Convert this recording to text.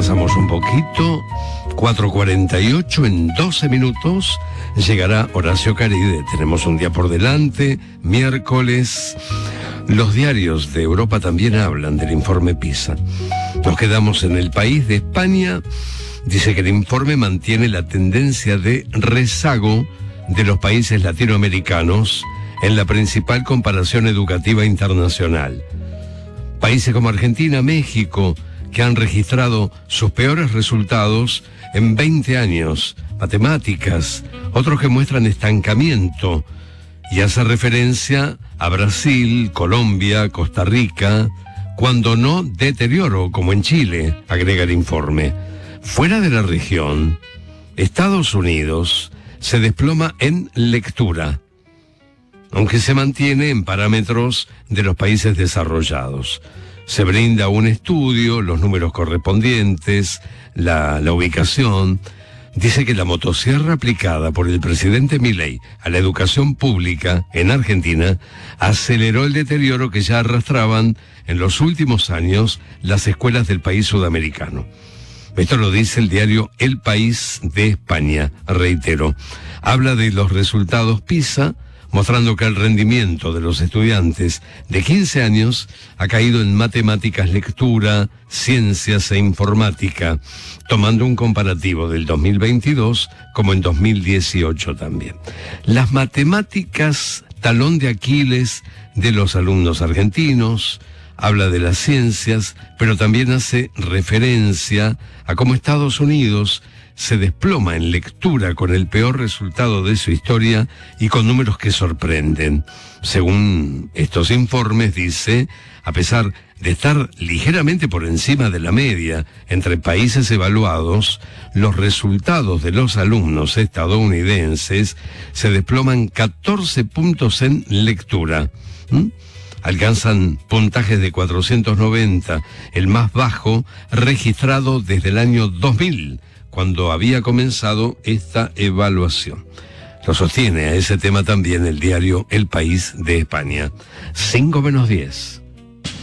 avanzamos un poquito. 4:48, en 12 minutos llegará Horacio Caride. Tenemos un día por delante, miércoles. Los diarios de Europa también hablan del informe PISA. Nos quedamos en El País de España. Dice que el informe mantiene la tendencia de rezago de los países latinoamericanos en la principal comparación educativa internacional. Países como Argentina, México, que han registrado sus peores resultados en 20 años, matemáticas, otros que muestran estancamiento, y hace referencia a Brasil, Colombia, Costa Rica, cuando no deterioro, como en Chile, agrega el informe. Fuera de la región, Estados Unidos se desploma en lectura, aunque se mantiene en parámetros de los países desarrollados. Se brinda un estudio, los números correspondientes, la ubicación. Dice que la motosierra aplicada por el presidente Milei a la educación pública en Argentina aceleró el deterioro que ya arrastraban en los últimos años las escuelas del país sudamericano. Esto lo dice el diario El País de España, reitero. Habla de los resultados PISA, mostrando que el rendimiento de los estudiantes de 15 años ha caído en matemáticas, lectura, ciencias e informática, tomando un comparativo del 2022 como en 2018 también. Las matemáticas, talón de Aquiles de los alumnos argentinos. Habla de las ciencias, pero también hace referencia a cómo Estados Unidos se desploma en lectura con el peor resultado de su historia y con números que sorprenden. Según estos informes, dice, a pesar de estar ligeramente por encima de la media entre países evaluados, los resultados de los alumnos estadounidenses se desploman 14 puntos en lectura. Alcanzan puntajes de 490, el más bajo registrado desde el año 2000, cuando había comenzado esta evaluación. Lo sostiene a ese tema también el diario El País de España. 5:10.